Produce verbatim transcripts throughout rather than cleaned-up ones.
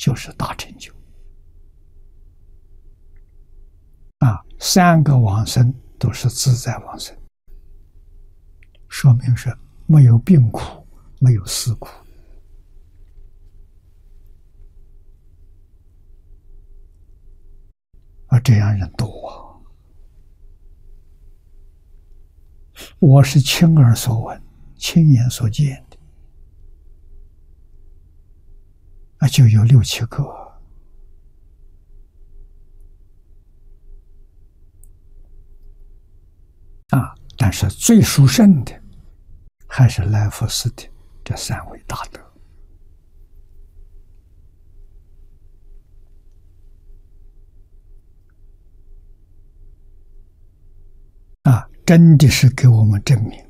就是大成就。啊，三个往生都是自在往生，说明是没有病苦，没有死苦。啊，这样人多啊！我是亲耳所闻、亲眼所见的，啊，就有六七个。啊，但是最殊胜的还是来福寺的这三位大德。啊，真的是给我们证明，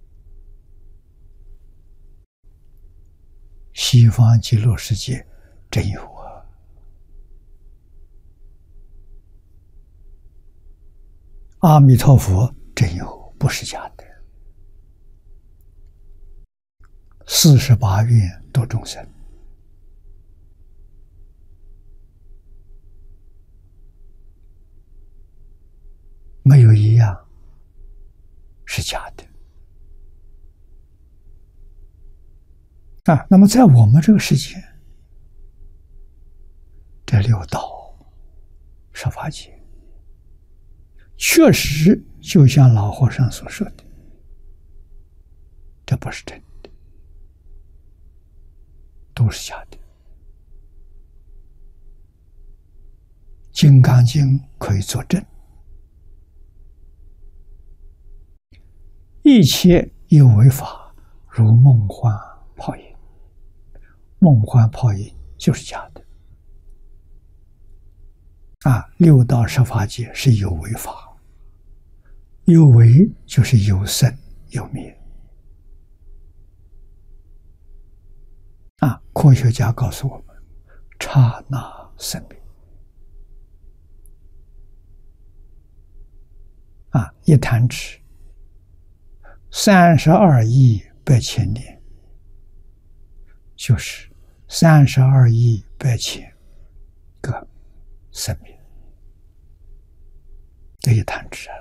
西方极乐世界真有啊！阿弥陀佛真有，不是假的。四十八愿度众生，没有一样是假的。啊，那么在我们这个世界，这六道十法界，确实就像老和尚所说的，这不是真的，都是假的。《金刚经》可以作证，一切有为法，如梦幻泡影。梦幻泡影就是假的。啊，六道十法界是有为法，有为就是有生有灭。啊，科学家告诉我们，刹那生灭。啊，一弹指，三十二亿百千年，就是三十二亿百千个生命，这一弹指啊！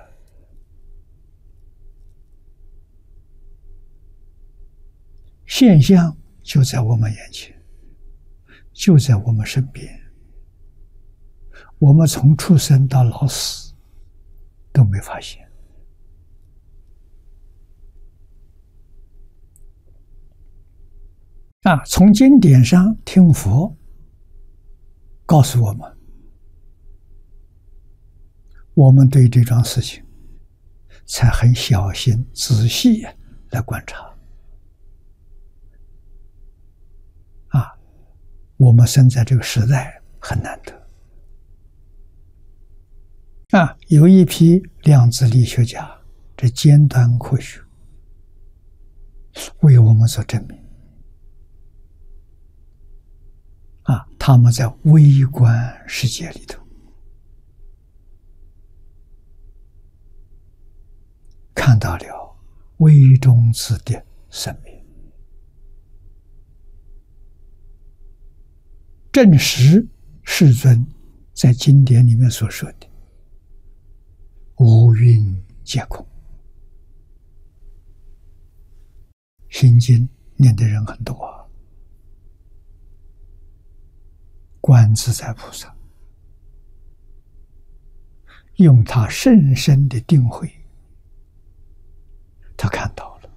现象就在我们眼前，就在我们身边。我们从出生到老死都没发现。啊，从经典上听佛告诉我们，我们对这桩事情才很小心仔细来观察。啊，我们生在这个时代很难得。啊，有一批量子力学家，这尖端科学为我们所证明。啊，他们在微观世界里头看到了微中子的生命，证实世尊在经典里面所说的无蕴皆空。心经念的人很多啊，观自在菩萨用他甚深的定慧，他看到了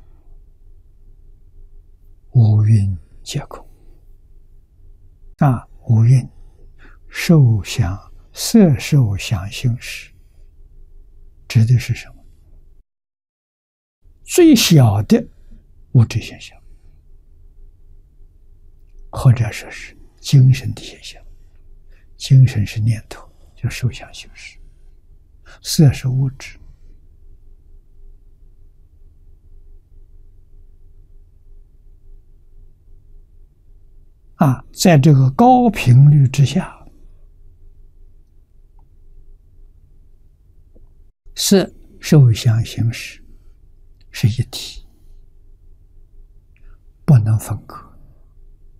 无蕴皆空。啊，无蕴受想色受想行识，指的是什么？最小的物质现象，或者说是精神的现象。精神是念头，就受想行识；色是物质。啊，在这个高频率之下，色受想行识是一体，不能分割。